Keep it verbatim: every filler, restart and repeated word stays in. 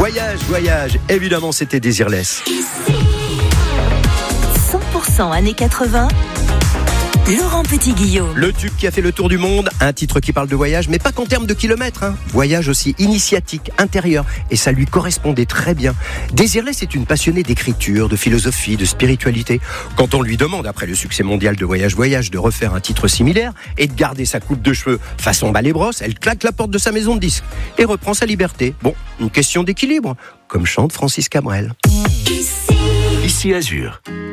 Voyage, voyage, évidemment c'était Désirless. cent pour cent années quatre-vingts, Laurent Petit-Guillaume. Le tube qui a fait le tour du monde, un titre qui parle de voyage, mais pas qu'en termes de kilomètres. Hein. Voyage aussi initiatique, intérieur, et ça lui correspondait très bien. Désirless est une passionnée d'écriture, de philosophie, de spiritualité. Quand on lui demande, après le succès mondial de Voyage, voyage, de refaire un titre similaire et de garder sa coupe de cheveux façon balai brosse, elle claque la porte de sa maison de disques et reprend sa liberté. Bon, une question d'équilibre, comme chante Francis Cabrel. Ici Azur.